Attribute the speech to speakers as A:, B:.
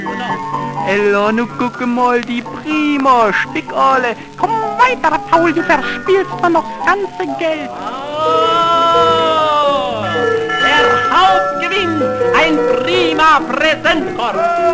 A: Ella, nu guck mal, die prima Stickale. Komm weiter, Paul, du verspielst mir noch das ganze Geld.
B: Der Hauptgewinn, ein prima Präsentkorb.